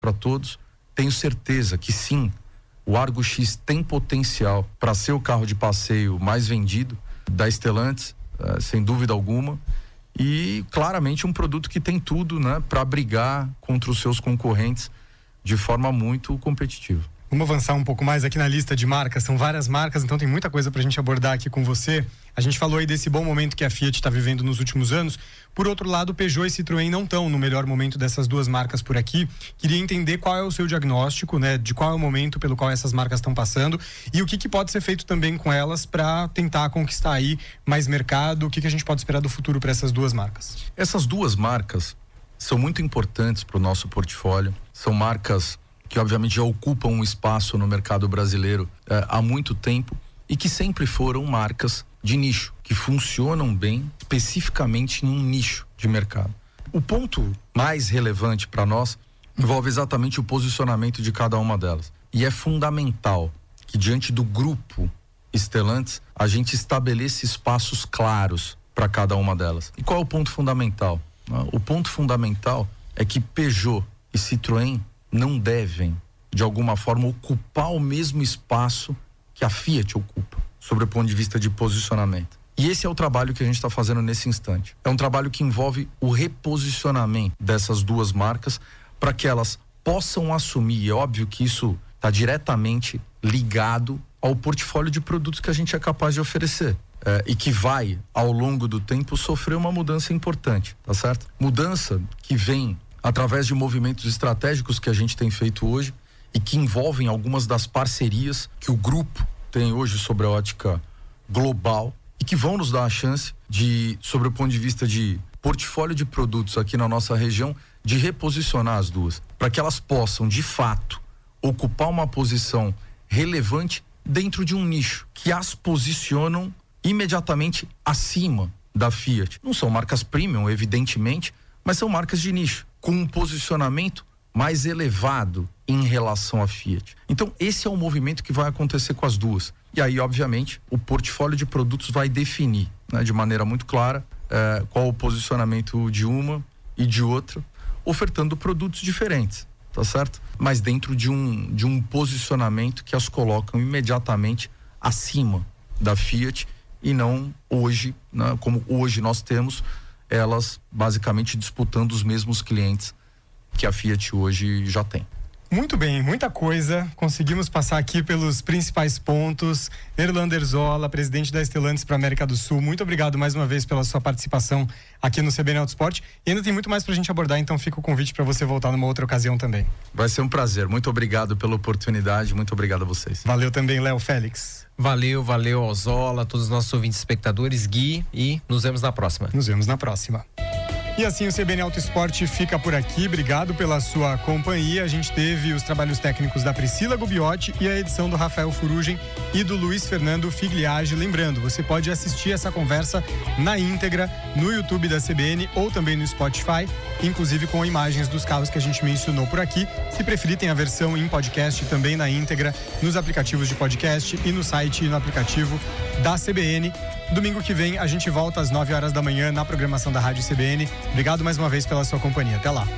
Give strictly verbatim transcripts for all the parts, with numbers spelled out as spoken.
para todos. Tenho certeza que sim, o Argo X tem potencial para ser o carro de passeio mais vendido da Stellantis, uh, sem dúvida alguma. E claramente um produto que tem tudo, né, para brigar contra os seus concorrentes de forma muito competitiva. Vamos avançar um pouco mais aqui na lista de marcas, são várias marcas, então tem muita coisa pra gente abordar aqui com você. A gente falou aí desse bom momento que a Fiat está vivendo nos últimos anos. Por outro lado, Peugeot e Citroën não estão no melhor momento dessas duas marcas por aqui. Queria entender qual é o seu diagnóstico, né, de qual é o momento pelo qual essas marcas estão passando e o que, que pode ser feito também com elas para tentar conquistar aí mais mercado. O que, que a gente pode esperar do futuro para essas duas marcas? Essas duas marcas são muito importantes para o nosso portfólio. São marcas que obviamente já ocupam um espaço no mercado brasileiro eh, há muito tempo e que sempre foram marcas de nicho, que funcionam bem especificamente em um nicho de mercado. O ponto mais relevante para nós envolve exatamente o posicionamento de cada uma delas. E é fundamental que diante do grupo Stellantis a gente estabeleça espaços claros para cada uma delas. E qual é o ponto fundamental? O ponto fundamental é que Peugeot e Citroën não devem, de alguma forma, ocupar o mesmo espaço que a Fiat ocupa, sob o ponto de vista de posicionamento. E esse é o trabalho que a gente está fazendo nesse instante. É um trabalho que envolve o reposicionamento dessas duas marcas para que elas possam assumir. É óbvio que isso está diretamente ligado ao portfólio de produtos que a gente é capaz de oferecer. É, e que vai, ao longo do tempo, sofrer uma mudança importante, tá certo? Mudança que vem através de movimentos estratégicos que a gente tem feito hoje e que envolvem algumas das parcerias que o grupo tem hoje sobre a ótica global e que vão nos dar a chance de, sobre o ponto de vista de portfólio de produtos aqui na nossa região, de reposicionar as duas, para que elas possam, de fato, ocupar uma posição relevante dentro de um nicho que as posicionam imediatamente acima da Fiat. Não são marcas premium, evidentemente, mas são marcas de nicho, com um posicionamento mais elevado em relação à Fiat. Então, esse é o movimento que vai acontecer com as duas. E aí, obviamente, o portfólio de produtos vai definir, né, de maneira muito clara, eh, qual o posicionamento de uma e de outra, ofertando produtos diferentes, tá certo? Mas dentro de um, de um posicionamento que as colocam imediatamente acima da Fiat e não hoje, né, como hoje nós temos, elas basicamente disputando os mesmos clientes que a Fiat hoje já tem. Muito bem, muita coisa. Conseguimos passar aqui pelos principais pontos. Erlander Erzola, presidente da Stellantis para a América do Sul. Muito obrigado mais uma vez pela sua participação aqui no C B N Autosport. E ainda tem muito mais para a gente abordar, então fica o convite para você voltar numa outra ocasião também. Vai ser um prazer. Muito obrigado pela oportunidade. Muito obrigado a vocês. Valeu também, Léo Félix. Valeu, valeu, Erzola, todos os nossos ouvintes e espectadores, Gui, e nos vemos na próxima. Nos vemos na próxima. E assim o C B N Autosport fica por aqui. Obrigado pela sua companhia. A gente teve os trabalhos técnicos da Priscila Gubiotti e a edição do Rafael Furugem e do Luiz Fernando Figliage. Lembrando, você pode assistir essa conversa na íntegra no YouTube da C B N ou também no Spotify, inclusive com imagens dos carros que a gente mencionou por aqui. Se preferir, tem a versão em podcast também na íntegra nos aplicativos de podcast e no site e no aplicativo da C B N. Domingo que vem a gente volta às nove horas da manhã na programação da Rádio C B N. Obrigado mais uma vez pela sua companhia. Até lá.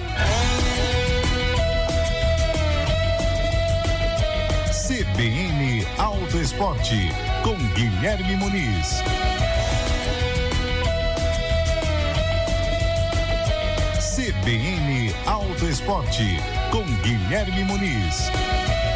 C B N Autosport com Guilherme Muniz. C B N Autosport com Guilherme Muniz.